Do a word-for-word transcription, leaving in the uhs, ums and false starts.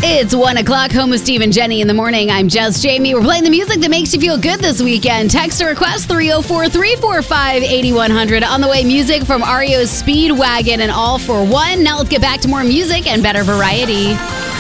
It's one o'clock, home with Steve and Jenny in the morning. I'm Jess Jamie. We're playing the music that makes you feel good this weekend. Text a request three oh four, three four five, eight one zero zero. On the way, music from R E O's Speedwagon and All for One. Now let's get back to more music and better variety.